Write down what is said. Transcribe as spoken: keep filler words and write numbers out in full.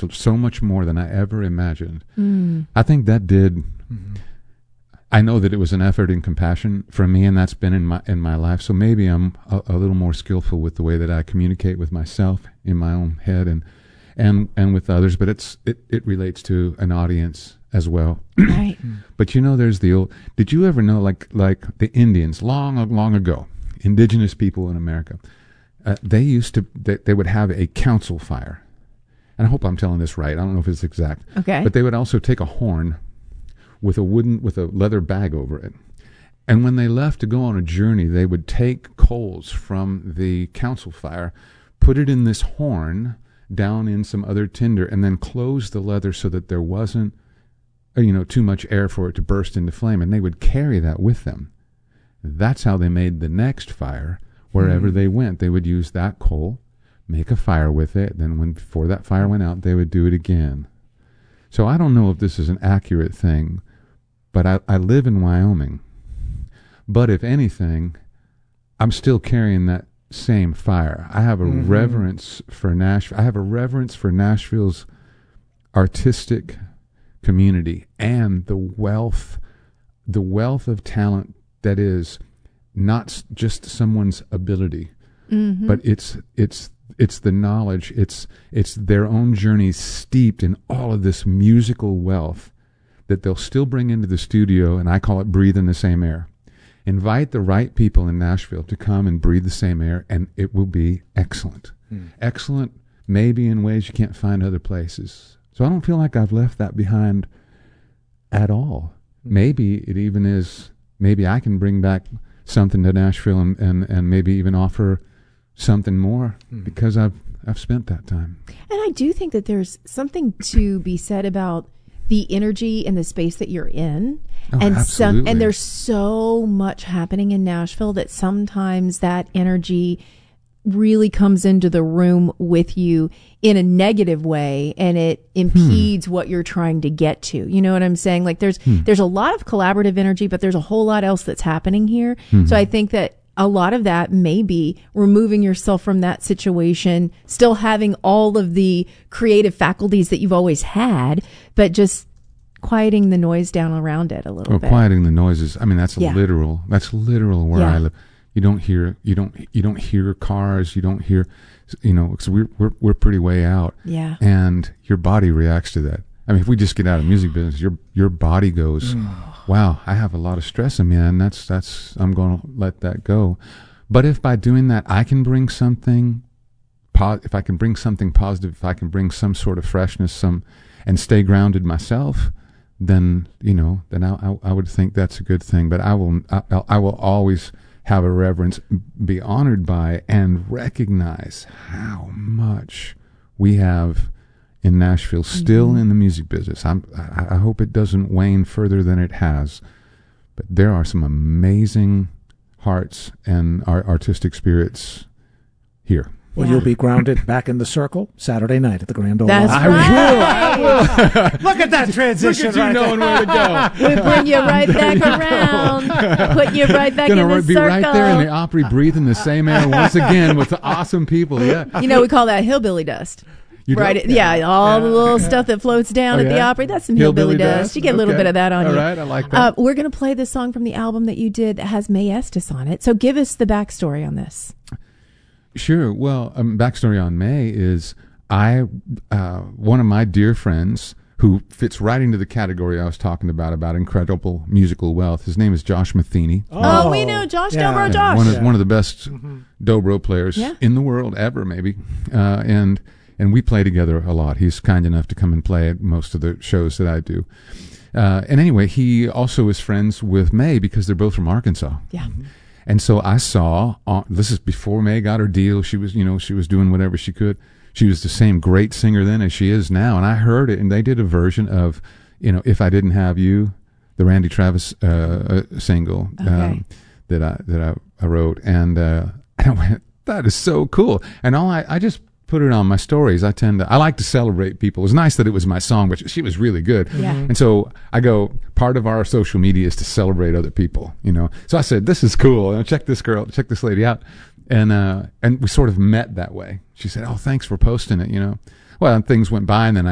so much more than I ever imagined. Mm. I think that did. Mm-hmm. I know that it was an effort in compassion for me, and that's been in my in my life. So maybe I'm a, a little more skillful with the way that I communicate with myself in my own head and and and with others. But it's it, it relates to an audience as well. Right. But you know, there's the old. Did you ever know, like like the Indians, long long ago, indigenous people in America, uh, they used to they, they would have a council fire, and I hope I'm telling this right. I don't know if it's exact. Okay. But they would also take a horn with a wooden, with a leather bag over it. And when they left to go on a journey, they would take coals from the council fire, put it in this horn down in some other tinder, and then close the leather so that there wasn't, you know, too much air for it to burst into flame. And they would carry that with them. That's how they made the next fire. Wherever mm. they went, they would use that coal, make a fire with it. Then when before that fire went out, they would do it again. So I don't know if this is an accurate thing, but I, I live in Wyoming. But if anything, I'm still carrying that same fire. I have a mm-hmm. reverence for Nashville. I have a reverence for Nashville's artistic community and the wealth, the wealth of talent that is not just someone's ability, mm-hmm. but it's it's it's the knowledge. It's it's their own journey steeped in all of this musical wealth that they'll still bring into the studio, and I call it breathe in the same air. Invite the right people in Nashville to come and breathe the same air, and it will be excellent. Hmm. Excellent, maybe in ways you can't find other places. So I don't feel like I've left that behind at all. Hmm. Maybe it even is, maybe I can bring back something to Nashville and, and, and maybe even offer something more hmm. because I've I've spent that time. And I do think that there's something to be said about the energy and the space that you're in. Oh, and absolutely. some and there's so much happening in Nashville that sometimes that energy really comes into the room with you in a negative way, and it impedes hmm. what you're trying to get to. You know what I'm saying? Like there's hmm. there's a lot of collaborative energy, but there's a whole lot else that's happening here. Mm-hmm. So I think that a lot of that may be removing yourself from that situation, still having all of the creative faculties that you've always had, but just quieting the noise down around it a little oh, bit. Quieting the noises. I mean, that's yeah. literal. That's literal where yeah. I live. You don't hear, you don't, you don't hear cars. You don't hear, you know, because we're, we're, we're pretty way out. Yeah. And your body reacts to that. I mean, if we just get out of music business, your, your body goes, wow, I have a lot of stress in me, and that's, that's, I'm going to let that go. But if by doing that, I can bring something, po- if I can bring something positive, if I can bring some sort of freshness, some, and stay grounded myself, then, you know, then I, I, I would think that's a good thing. But I will, I, I will always have a reverence, be honored by, and recognize how much we have in Nashville, still mm-hmm. in the music business. I'm, I, I hope it doesn't wane further than it has. But there are some amazing hearts and our artistic spirits here. Well, yeah. you'll be grounded back in the circle Saturday night at the Grand Ole That's Opry. right. I will. I will. Look at that transition. Look at you right knowing where to go. We bring you right back around, put you right back Gonna in the be circle. right there in the Opry, breathing the same air once again with the awesome people. Yeah, you know, we call that hillbilly dust. You right? do? Yeah, all yeah. the little yeah. stuff that floats down oh, at yeah? the Opry. That's some hillbilly, hillbilly dust. dust. You get a little okay. bit of that on all you. All right, I like that. Uh, we're going to play this song from the album that you did that has Mae Estes on it. So give us the backstory on this. Sure. Well, um, backstory on Mae is I, uh, one of my dear friends who fits right into the category I was talking about, about incredible musical wealth. His name is Josh Matheny. Oh, oh we know Josh yeah. Dobro Yeah, Josh. one of, yeah. one of the best mm-hmm. dobro players yeah. in the world ever, maybe. Uh, and and we play together a lot. He's kind enough to come and play at most of the shows that I do. Uh, and anyway, he also is friends with Mae because they're both from Arkansas. Yeah. Mm-hmm. And so I saw, uh, this is before Mae got her deal. She was, you know, she was doing whatever she could. She was the same great singer then as she is now. And I heard it, and they did a version of, you know, If I Didn't Have You, the Randy Travis uh, uh, single okay. um, that I that I, I wrote. And, uh, and I went, that is so cool. And all I, I just put it on my stories. I tend to, I like to celebrate people. It was nice that it was my song, but she was really good. Yeah. And so I go, part of our social media is to celebrate other people, you know. So I said, this is cool. You know, check this girl, check this lady out. And, uh, and we sort of met that way. She said, oh, thanks for posting it, you know. Well, and things went by, and then I